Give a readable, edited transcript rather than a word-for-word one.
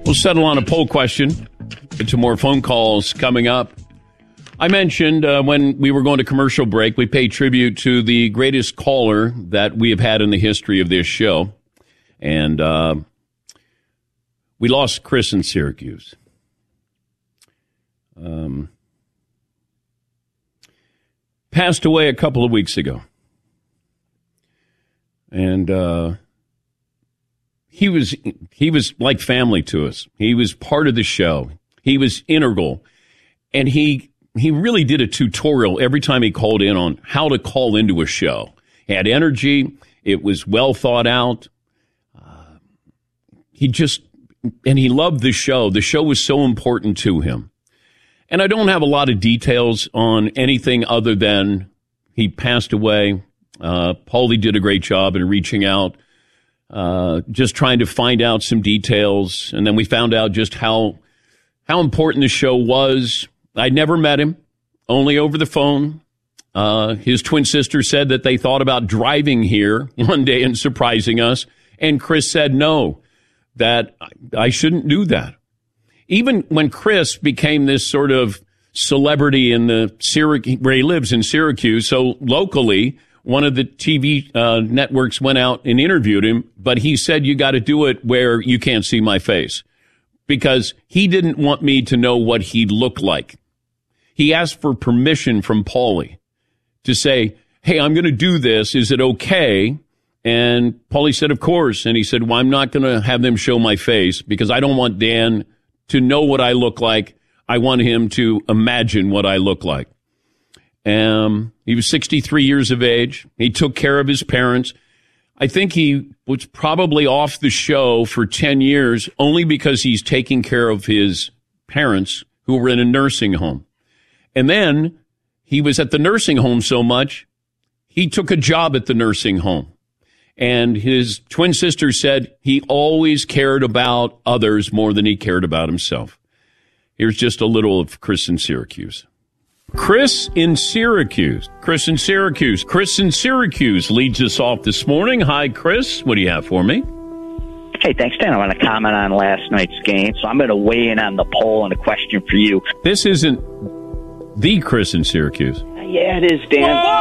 We'll settle on a poll question. Get some more phone calls coming up. I mentioned when we were going to commercial break, we pay tribute to the greatest caller that we have had in the history of this show. And we lost Chris in Syracuse. Passed away a couple of weeks ago. And he was like family to us. He was part of the show. He was integral. And he really did a tutorial every time he called in on how to call into a show. He had energy. It was well thought out. He loved the show. The show was so important to him. And I don't have a lot of details on anything other than he passed away. Paulie did a great job in reaching out, just trying to find out some details. And then we found out just how important the show was. I'd never met him, only over the phone. His twin sister said that they thought about driving here one day and surprising us. And Chris said no, that I shouldn't do that. Even when Chris became this sort of celebrity in where he lives in Syracuse, so locally, one of the TV networks went out and interviewed him, but he said, you got to do it where you can't see my face, because he didn't want me to know what he looked like. He asked for permission from Paulie to say, hey, I'm going to do this. Is it okay? And Paulie said, of course. And he said, well, I'm not going to have them show my face because I don't want Dan to know what I look like. I want him to imagine what I look like. He was 63 years of age. He took care of his parents. I think he was probably off the show for 10 years only because he's taking care of his parents who were in a nursing home. And then he was at the nursing home so much, he took a job at the nursing home. And his twin sister said he always cared about others more than he cared about himself. Here's just a little of Chris in Syracuse. Chris in Syracuse. Chris in Syracuse. Chris in Syracuse leads us off this morning. Hi, Chris. What do you have for me? Hey, thanks, Dan. I want to comment on last night's game, so I'm going to weigh in on the poll and a question for you. This isn't the Chris in Syracuse. Yeah, it is, Dan.